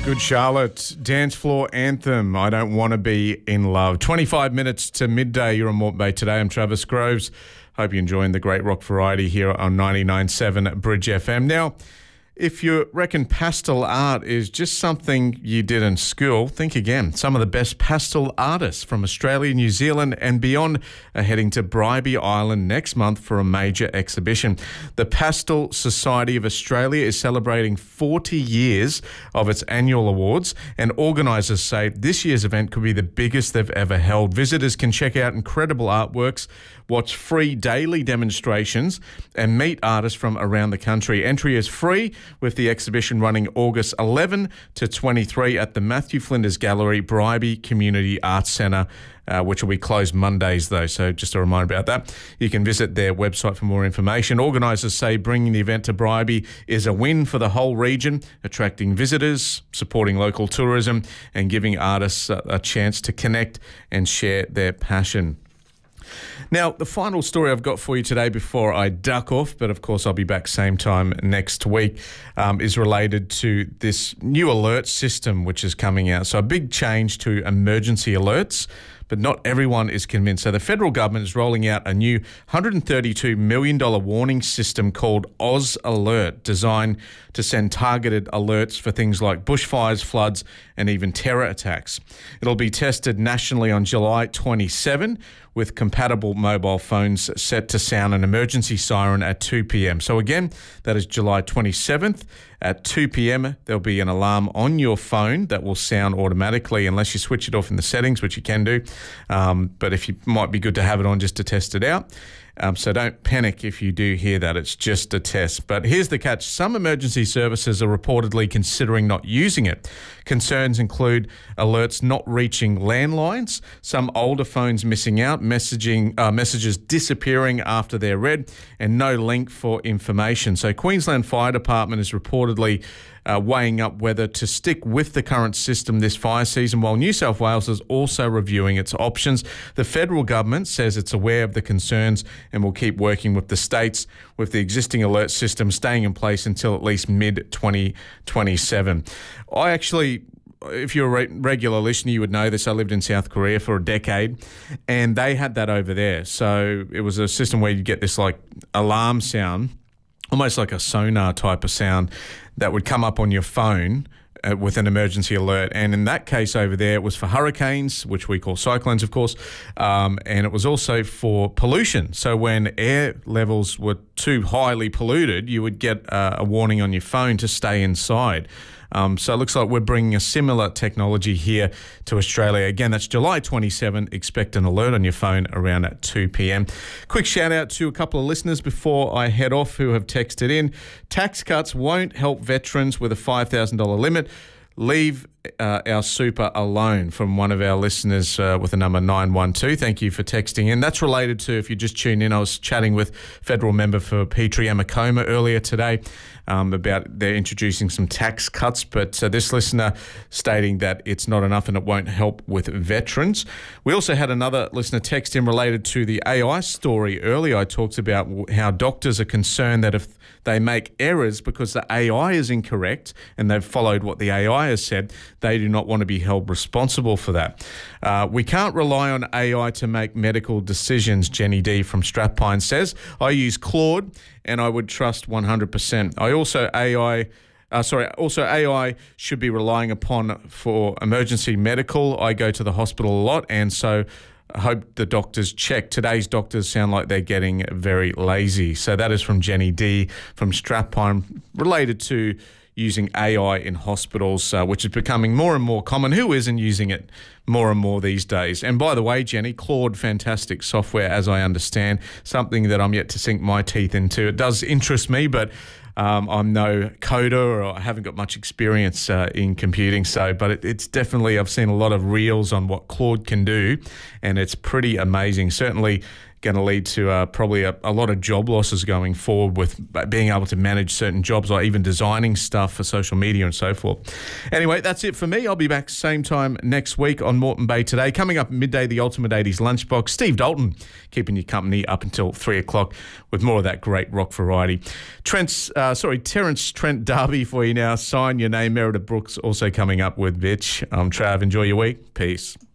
Good Charlotte, dance floor anthem, I Don't Want to Be in Love. 25 minutes to midday, you're on Moreton Bay today. I'm Travis Groves. Hope you're enjoying the great rock variety here on 99.7 Bridge FM. Now, if you reckon pastel art is just something you did in school, think again. Some of the best pastel artists from Australia, New Zealand and beyond are heading to Bribie Island next month for a major exhibition. The Pastel Society of Australia is celebrating 40 years of its annual awards, and organisers say this year's event could be the biggest they've ever held. Visitors can check out incredible artworks, watch free daily demonstrations and meet artists from around the country. Entry is free, with the exhibition running August 11 to 23 at the Matthew Flinders Gallery, Bribie Community Arts Centre, which will be closed Mondays though, so just a reminder about that. You can visit their website for more information. Organisers say bringing the event to Bribie is a win for the whole region, attracting visitors, supporting local tourism and giving artists a chance to connect and share their passion. Now, the final story I've got for you today before I duck off, but of course I'll be back same time next week, is related to this new alert system which is coming out. So a big change to emergency alerts, but not everyone is convinced. So the federal government is rolling out a new $132 million warning system called Oz Alert, designed to send targeted alerts for things like bushfires, floods, and even terror attacks. It'll be tested nationally on July 27, with compatible mobile phones set to sound an emergency siren at 2 p.m. So again, that is July 27th at 2 p.m. There'll be an alarm on your phone that will sound automatically unless you switch it off in the settings, which you can do. But if you might be good to have it on just to test it out. So don't panic if you do hear that. It's just a test. But here's the catch. Some emergency services are reportedly considering not using it. Concerns include alerts not reaching landlines, some older phones missing out, messages disappearing after they're read, and no link for information. So Queensland Fire Department is reportedly weighing up whether to stick with the current system this fire season, while New South Wales is also reviewing its options. The federal government says it's aware of the concerns and will keep working with the states, with the existing alert system staying in place until at least mid-2027. I actually, if you're a regular listener, you would know this. I lived in South Korea for a decade and they had that over there. So it was a system where you get this like alarm sound, almost like a sonar type of sound that would come up on your phone with an emergency alert. And in that case over there, it was for hurricanes, which we call cyclones, of course, and it was also for pollution. So when air levels were too highly polluted, you would get a warning on your phone to stay inside. So it looks like we're bringing a similar technology here to Australia. Again, that's July 27. Expect an alert on your phone around at 2 p.m. Quick shout out to a couple of listeners before I head off who have texted in. Tax cuts won't help veterans with a $5,000 limit. Leave our super alone, from one of our listeners with the number 912. Thank you for texting in. That's related to, if you just tuned in, I was chatting with federal member for Petrie Amakoma earlier today about they're introducing some tax cuts, but this listener stating that it's not enough and it won't help with veterans. We also had another listener text in related to the AI story earlier. I talked about how doctors are concerned that if they make errors because the AI is incorrect and they've followed what the AI has said, they do not want to be held responsible for that. We can't rely on AI to make medical decisions, Jenny D from Strathpine says. I use Claude and I would trust 100%. Also AI should be relying upon for emergency medical. I go to the hospital a lot, and so I hope the doctors check. Today's doctors sound like they're getting very lazy. So that is from Jenny D from Strathpine, related to using AI in hospitals, which is becoming more and more common. Who isn't using it more and more these days? And by the way, Jenny, Claude, fantastic software, as I understand, something that I'm yet to sink my teeth into. It does interest me, but I'm no coder, or I haven't got much experience in computing. But it's definitely, I've seen a lot of reels on what Claude can do, and it's pretty amazing. Certainly going to lead to probably a lot of job losses going forward with being able to manage certain jobs or even designing stuff for social media and so forth. Anyway, that's it for me. I'll be back same time next week on Moreton Bay Today. Coming up midday, the Ultimate 80s Lunchbox. Steve Dalton keeping you company up until 3 o'clock with more of that great rock variety. Terence Trent D'Arby for you now. Sign Your Name. Meredith Brooks also coming up with Bitch. I'm Trav. Enjoy your week. Peace.